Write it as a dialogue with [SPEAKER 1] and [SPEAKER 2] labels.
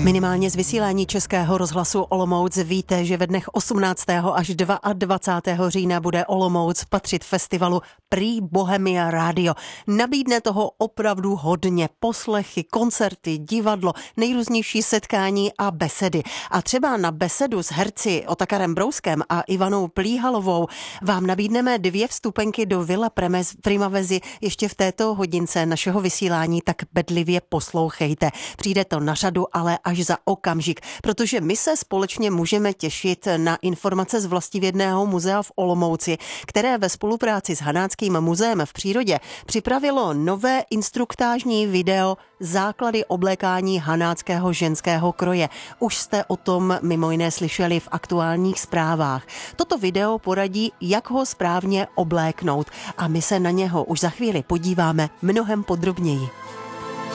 [SPEAKER 1] Minimálně z vysílání Českého rozhlasu Olomouc víte, že ve dnech 18. až 22. října bude Olomouc patřit festivalu Prix Bohemia Radio. Nabídne toho opravdu hodně. Poslechy, koncerty, divadlo, nejrůznější setkání a besedy. A třeba na besedu s herci Otakarem Brouskem a Ivanou Plíhalovou vám nabídneme 2 vstupenky do Villa Primavesi ještě v této hodince našeho vysílání, tak bedlivě poslouchejte. Přijde to na řadu, ale až za okamžik, protože my se společně můžeme těšit na informace z Vlastivědného muzea v Olomouci, které ve spolupráci s Hanáckým muzeem v přírodě připravilo nové instruktážní video Základy oblékání hanáckého ženského kroje. Už jste o tom mimo jiné slyšeli v aktuálních zprávách. Toto video poradí, jak ho správně obléknout a my se na něho už za chvíli podíváme mnohem podrobněji.